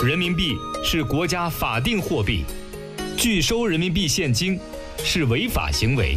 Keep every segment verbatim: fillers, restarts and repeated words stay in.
人民币是国家法定货币，拒收人民币现金是违法行为。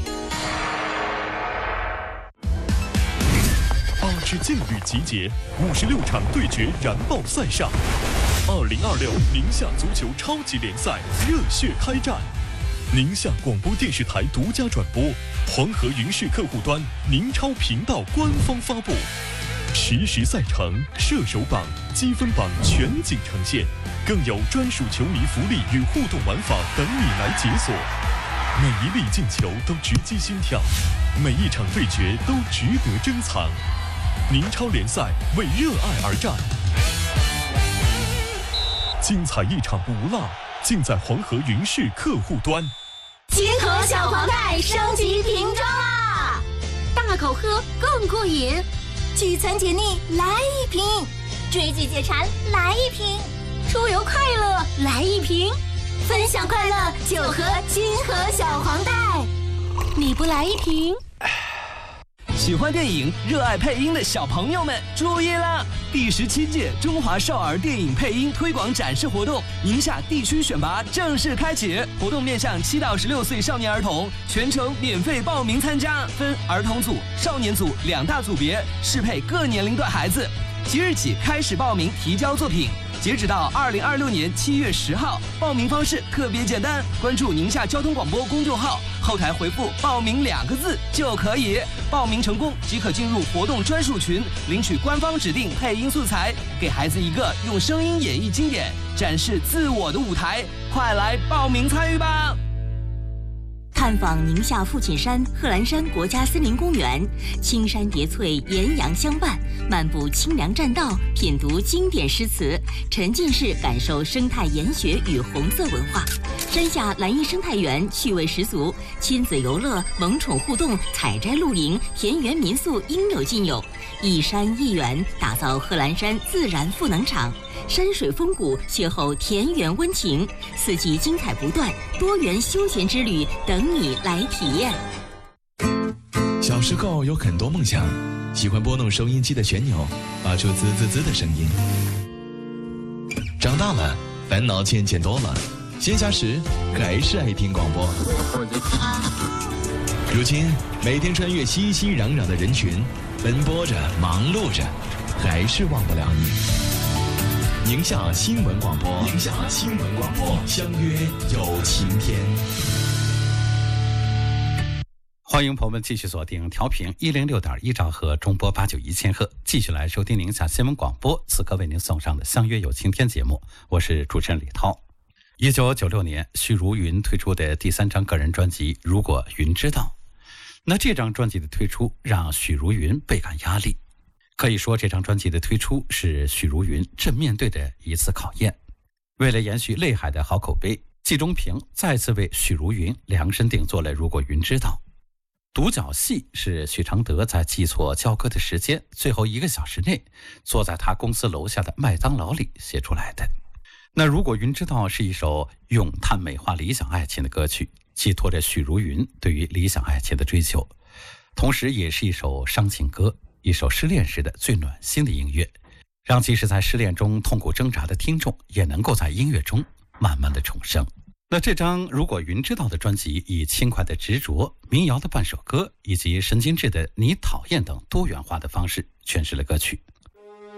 八支劲旅集结，五十六场对决燃爆赛上。二零二六宁夏足球超级联赛热血开战，宁夏广播电视台独家转播，黄河云视客户端宁超频道官方发布，实时赛程、射手榜、积分榜全景呈现，更有专属球迷福利与互动玩法等你来解锁。每一粒进球都直击心跳，每一场对决都值得珍藏。宁超联赛为热爱而战，精彩一场不落，尽在黄河云视客户端。 金河小黄袋升级瓶装啦，大口喝更过瘾，聚餐解腻来一瓶，追剧解馋来一瓶，出游快乐来一瓶，分享快乐就喝金河小黄袋。你不来一瓶？ 喜欢电影、热爱配音的小朋友们注意了！第十七届中华少儿电影配音推广展示活动宁夏地区选拔正式开启，活动面向七到十六岁少年儿童，全程免费报名参加，分儿童组、少年组两大组别，适配各年龄段孩子。即日起开始报名提交作品，截止到二零二六年七月十号。报名方式特别简单，关注宁夏交通广播公众号，后台回复报名两个字就可以。报名成功即可进入活动专属群，领取官方指定配音素材，给孩子一个用声音演绎经典、展示自我的舞台。快来报名参与吧！ 探访宁夏父亲山贺兰山国家森林公园，青山叠翠，岩阳相伴，漫步清凉栈道，品读经典诗词，沉浸式感受生态研学与红色文化。山下蓝荫生态园趣味十足，亲子游乐、萌宠互动、采摘露营、田园民宿应有尽有。一山一园，打造贺兰山自然赋能场。山水风谷，邂逅田园温情，四季精彩不断，多元休闲之旅等你来体验。 小时候有很多梦想，喜欢拨弄收音机的旋钮，发出滋滋滋的声音。长大了，烦恼渐渐多了，闲暇时还是爱听广播。如今每天穿越熙熙攘攘的人群，奔波着，忙碌着，还是忘不了你。宁夏新闻广播，宁夏新闻广播，相约有晴天。 欢迎朋友们继续锁定调频一零六点一兆赫中波八九一千赫，继续来收听宁夏新闻广播。此刻为您送上的相约有晴天节目，我是主持人李涛。一九九六年，许茹芸推出的第三张个人专辑《如果云知道》，那这张专辑的推出让许茹芸倍感压力。可以说，这张专辑的推出是许茹芸正面对的一次考验。为了延续泪海的好口碑，季中平再次为许茹芸量身定做了《如果云知道》。独角戏是许常德在记错交歌的时间最后一个小时内，坐在他公司楼下的麦当劳里写出来的。那《如果云知道》是一首咏叹美化理想爱情的歌曲，寄托着许茹芸对于理想爱情的追求，同时也是一首伤情歌，一首失恋时的最暖心的音乐，让即使在失恋中痛苦挣扎的听众也能够在音乐中慢慢的重生。那这张《如果云知道》的专辑以轻快的执着、民谣的半首歌以及神经质的你讨厌等多元化的方式诠释了歌曲。